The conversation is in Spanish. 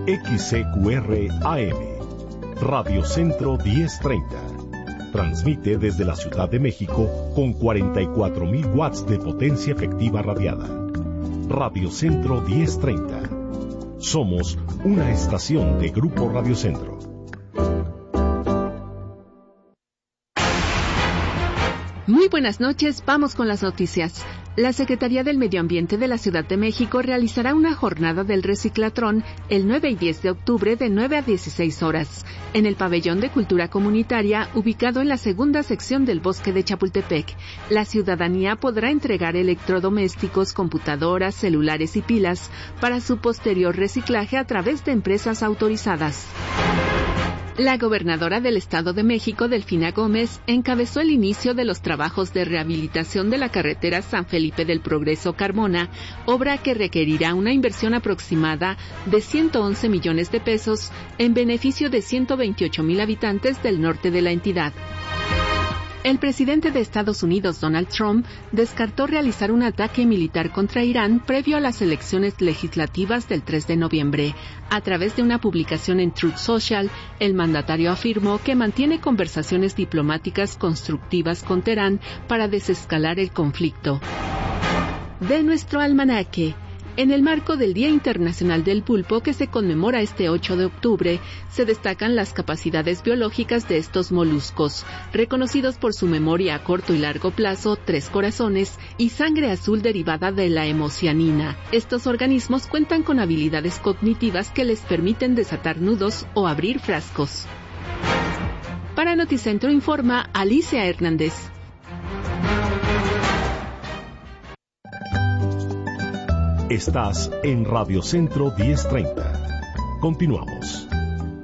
XCQR AM, Radio Centro 1030. Transmite desde la Ciudad de México con 44,000 watts de potencia efectiva radiada. Radio Centro 1030. Somos una estación de Grupo Radio Centro. Muy buenas noches, vamos con las noticias. La Secretaría del Medio Ambiente de la Ciudad de México realizará una jornada del reciclatrón el 9 y 10 de octubre de 9 a 16 horas en el Pabellón de Cultura Comunitaria ubicado en la segunda sección del Bosque de Chapultepec. La ciudadanía podrá entregar electrodomésticos, computadoras, celulares y pilas para su posterior reciclaje a través de empresas autorizadas. La gobernadora del Estado de México, Delfina Gómez, encabezó el inicio de los trabajos de rehabilitación de la carretera San Felipe del Progreso-Carmona, obra que requerirá una inversión aproximada de 111 millones de pesos en beneficio de 128,000 habitantes del norte de la entidad. El presidente de Estados Unidos, Donald Trump, descartó realizar un ataque militar contra Irán previo a las elecciones legislativas del 3 de noviembre. A través de una publicación en Truth Social, el mandatario afirmó que mantiene conversaciones diplomáticas constructivas con Teherán para desescalar el conflicto. De nuestro almanaque. En el marco del Día Internacional del Pulpo, que se conmemora este 8 de octubre, se destacan las capacidades biológicas de estos moluscos, reconocidos por su memoria a corto y largo plazo, 3 corazones y sangre azul derivada de la hemocianina. Estos organismos cuentan con habilidades cognitivas que les permiten desatar nudos o abrir frascos. Para Noticentro informa Alicia Hernández. Estás en Radio Centro 1030. Continuamos.